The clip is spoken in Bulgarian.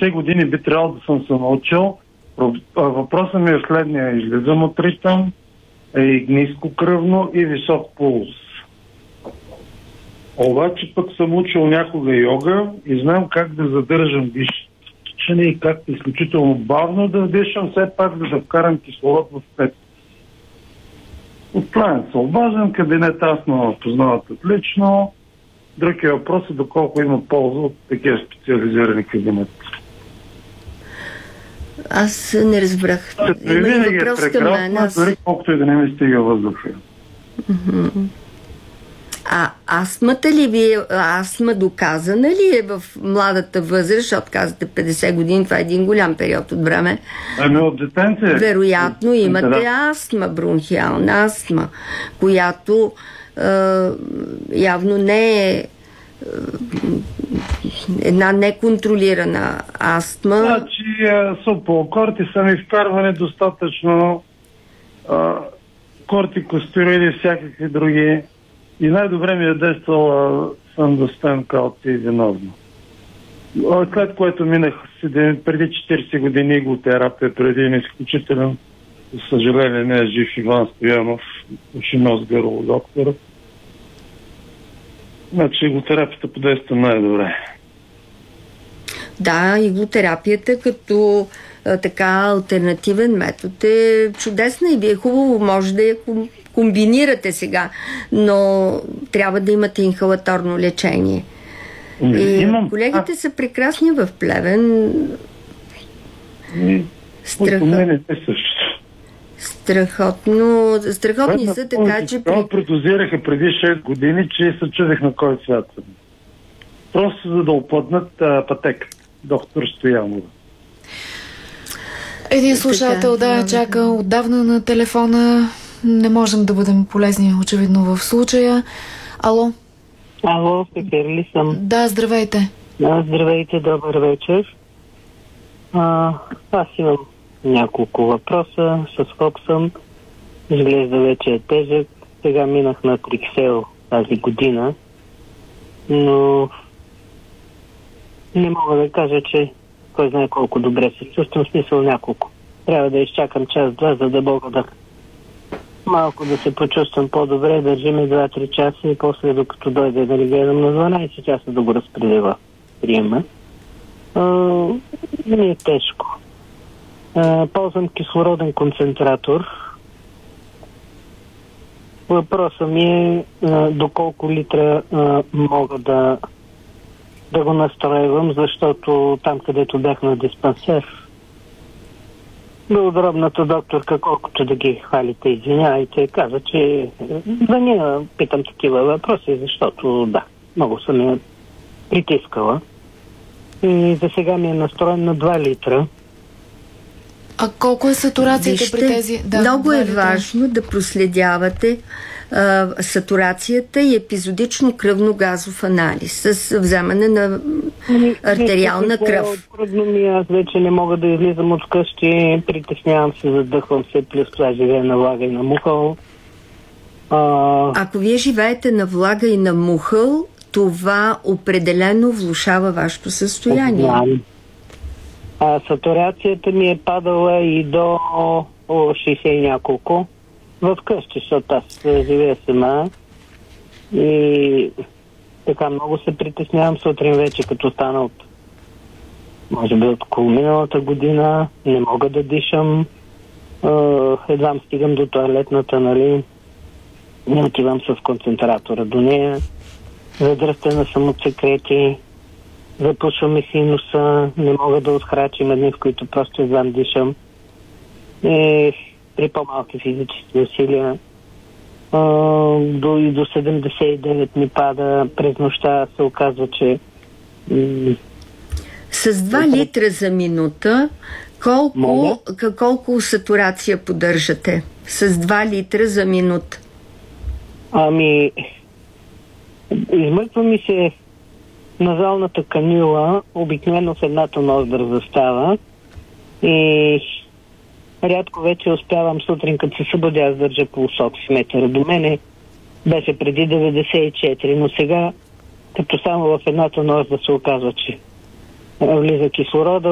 50 години би трябвало да съм се научил. Въпросът ми е следния. Излизам от ритъм, ниско кръвно и висок пулс. Обаче пък съм учил някога йога и знам как да задържам дишане и как изключително бавно да дишам, все пак да вкарам кислород в клетките. Отправен се обаждам, кабинет аз ме познават отлично. Другия въпрос е доколко има полза от такива специализирани кабинети. Аз не разбрах. Винаги е прекрасно, дори колкото и да не ми стига въздуха. А астмата ли ви е? Астма доказана ли е в младата възраст, защото казвате 50 години, това е един голям период от време? Ами от детенце. Вероятно имате астма, бронхиална астма, която явно не е една неконтролирана астма. Значи супокорти са ми вкарване достатъчно кортикостероиди, всякакви други. И най-добре ми е действал Сандостен, Калци и Виновно. След което минах преди 40 години иглотерапия, преди един изключителен, за съжаление не е жив, Иван Стоянов, ушинос гърло доктор. Значи иглотерапията подейства най-добре. Да, иглотерапията като така алтернативен метод е чудесна и ви е хубаво, може да я комбинирате сега, но трябва да имате инхалаторно лечение. И колегите са прекрасни в Плевен. Страхотни са, така че... Предозираха преди 6 години, че се чудех на кой свят съм. Просто за да оплътнат пътек. Доктор Стоянова. Един слушател чака отдавна на телефона. Не можем да бъдем полезни, очевидно, в случая. Алло? Алло, Петър ли съм? Да, здравейте. Здравейте, добър вечер. Аз имам няколко въпроса. С хоп съм. Изглежда вече е тежък. Сега минах на Триксел тази година. Но не мога да кажа, че кой знае колко добре се чувствам. В смисъл няколко. Трябва да изчакам час-два, за да мога да малко да се почувствам по-добре, държим 2-3 часа и после, докато дойде да гледам на 12 часа да го разпределя приема. Не е тежко. Ползвам кислороден концентратор. Въпросът ми е до колко литра мога да го настройвам, защото там, където бях на диспансер, белодробната докторка, колкото да ги хвалите, извинявайте, каза, че да не питам такива въпроси, защото много съм я притискала. И за сега ми е настроен на 2 литра. А колко е сатурацията при тези? Много е важно да проследявате сатурацията и епизодично кръвно-газов анализ с вземане на артериална кръв. Трудно ми, аз вече не мога да излизам от къщи, притеснявам се, задъхвам се, плюс това живея на влага и на мухъл. Ако вие живеете на влага и на мухъл, това определено влошава вашето състояние. Сатурацията ми е падала и до 60 и няколко в къщи, защото аз живея сама и така много се притеснявам сутрин вече, като стана от може би от около миналата година, не мога да дишам, едва стигам до тоалетната, нали, не отивам с концентратора до нея, задръстена съм от секрети, запушва ми синуса, не мога да отхрача, има дни, в които просто едва дишам. При по-малки физически усилия до 79 ми пада, през нощта се оказва, че с 2 литра за минута колко сатурация поддържате? С 2 литра за минута? Измъква ми се назалната канюла, обикновено в едната ноздра застава и рядко вече успявам сутрин, като се събудя, аз държа пулс оксиметъра. До мене беше преди 94, но сега, като само в едната ноздра се оказва, че влиза кислорода,